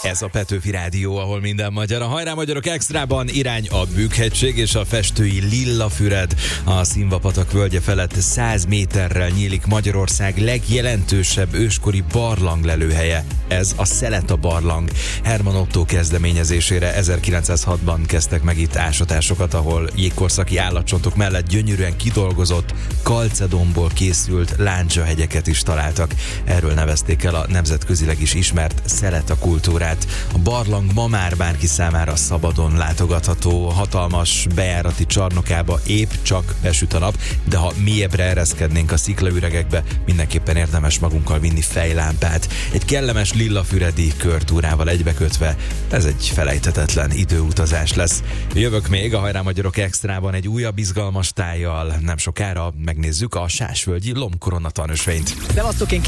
Ez a Petőfi Rádió, ahol minden magyar. A Hajrá Magyarok Extrában irány a Bükkhegység és a festői Lillafüred. A Szilvapatak völgye felett 100 méterrel nyílik Magyarország legjelentősebb őskori barlanglelőhelye. Ez a Szeleta barlang. Herman Ottó kezdeményezésére 1906-ban kezdtek meg itt ásatásokat, ahol jégkorszaki állatcsontok mellett gyönyörűen kidolgozott, kalcedomból készült lándzsahegyeket is találtak. Erről nevezték el a nemzetközileg is ismert Szeleta kultúrát. A barlang ma már bárki számára szabadon látogatható, hatalmas bejárati csarnokába épp csak besüt a nap, de ha mélyebbre ereszkednénk a sziklaüregekbe, mindenképpen érdemes magunkkal vinni fejlámpát. Egy kellemes lillafüredi körtúrával egybekötve, ez egy felejthetetlen időutazás lesz. Jövök még a Hajrá Magyarok Extrában egy újabb izgalmas tájjal. Nem sokára megnézzük a Sásvölgyi lombkorona tanösvényt. Szevasztok, én